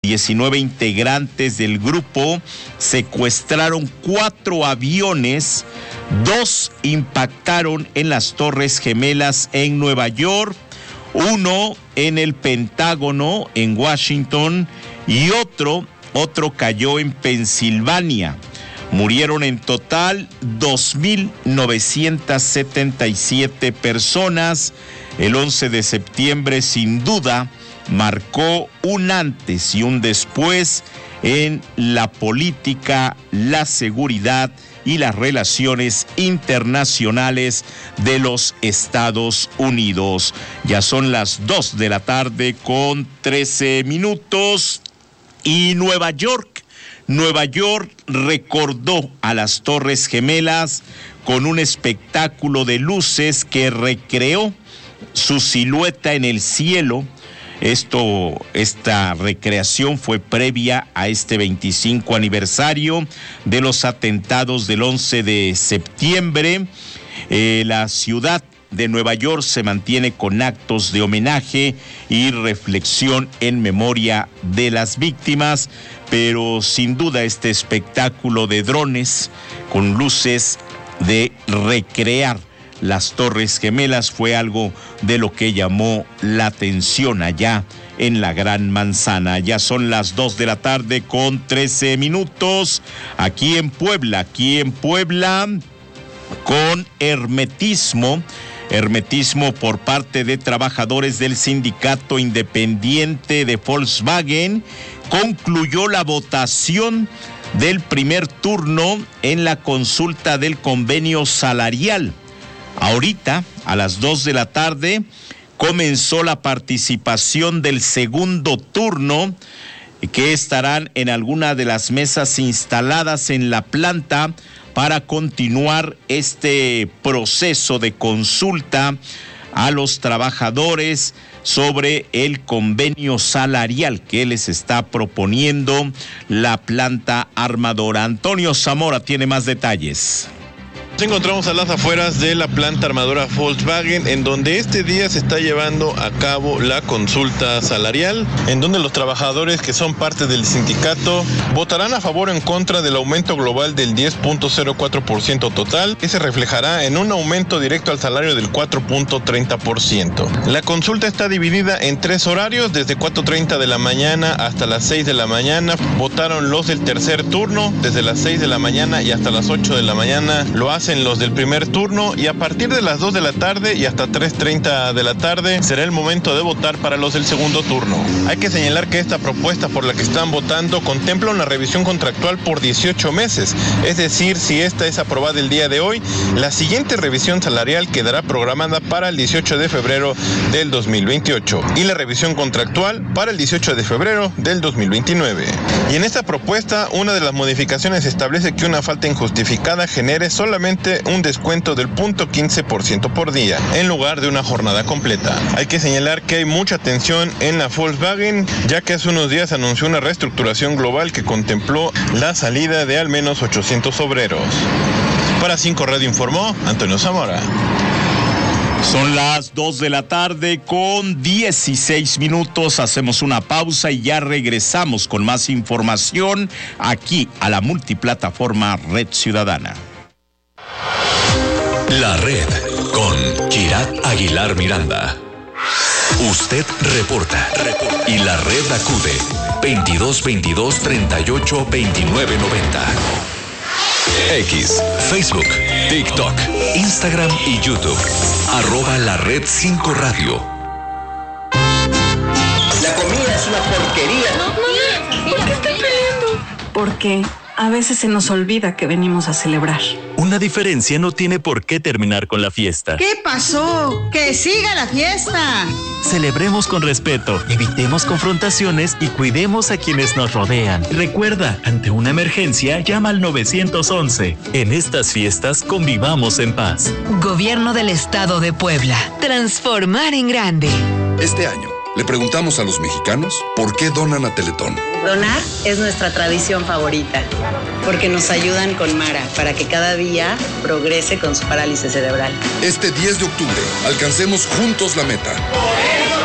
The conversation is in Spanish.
19 integrantes del grupo secuestraron 4 aviones, 2 impactaron en las Torres Gemelas en Nueva York, 1 en el Pentágono en Washington y otro cayó en Pensilvania. Murieron en total 2,977 personas. El 11 de septiembre, sin duda, marcó un antes y un después en la política, la seguridad y las relaciones internacionales de los Estados Unidos. Ya son las 2 de la tarde con 13 minutos y Nueva York recordó a las Torres Gemelas con un espectáculo de luces que recreó su silueta en el cielo. Esta recreación fue previa a este 25 aniversario de los atentados del 11 de septiembre. La ciudad de Nueva York se mantiene con actos de homenaje y reflexión en memoria de las víctimas, pero sin duda este espectáculo de drones con luces de recrear las Torres Gemelas fue algo de lo que llamó la atención allá en la Gran Manzana. Ya son las 2 de la tarde con 13 minutos. Aquí en Puebla, con hermetismo por parte de trabajadores del Sindicato Independiente de Volkswagen, concluyó la votación del primer turno en la consulta del convenio salarial. Ahorita, a las 2 de la tarde, comenzó la participación del segundo turno, que estarán en alguna de las mesas instaladas en la planta para continuar este proceso de consulta a los trabajadores sobre el convenio salarial que les está proponiendo la planta armadora. Antonio Zamora tiene más detalles. Nos encontramos a las afueras de la planta armadora Volkswagen, en donde este día se está llevando a cabo la consulta salarial, en donde los trabajadores que son parte del sindicato votarán a favor o en contra del aumento global del 10.04% total, que se reflejará en un aumento directo al salario del 4.30%. La consulta está dividida en 3 horarios, desde 4:30 de la mañana hasta las 6 de la mañana. Votaron los del tercer turno, desde las 6 de la mañana y hasta las 8 de la mañana lo hacen los del primer turno, y a partir de las 2 de la tarde y hasta 3:30 de la tarde será el momento de votar para los del segundo turno. Hay que señalar que esta propuesta por la que están votando contempla una revisión contractual por 18 meses, es decir, si esta es aprobada el día de hoy, la siguiente revisión salarial quedará programada para el 18 de febrero del 2028 y la revisión contractual para el 18 de febrero del 2029. Y en esta propuesta, una de las modificaciones establece que una falta injustificada genere solamente un descuento del 0.15% por día, en lugar de una jornada completa. Hay que señalar que hay mucha tensión en la Volkswagen, ya que hace unos días anunció una reestructuración global que contempló la salida de al menos 800 obreros. Para 5 Radio informó Antonio Zamora. Son las 2 de la tarde con 16 minutos. Hacemos una pausa y ya regresamos con más información aquí a la multiplataforma Red Ciudadana. La Red con Kirat Aguilar Miranda. Usted reporta y la red acude 2222 38 29 90. X, Facebook, TikTok, Instagram y YouTube. @La Red 5 Radio. La comida es una porquería. ¿Por qué están peleando? Porque a veces se nos olvida que venimos a celebrar. Una diferencia no tiene por qué terminar con la fiesta. ¿Qué pasó? ¡Que siga la fiesta! Celebremos con respeto, evitemos confrontaciones y cuidemos a quienes nos rodean. Recuerda, ante una emergencia, llama al 911. En estas fiestas, convivamos en paz. Gobierno del Estado de Puebla. Transformar en grande. Este año, le preguntamos a los mexicanos por qué donan a Teletón. Donar es nuestra tradición favorita, porque nos ayudan con Mara para que cada día progrese con su parálisis cerebral. Este 10 de octubre, alcancemos juntos la meta.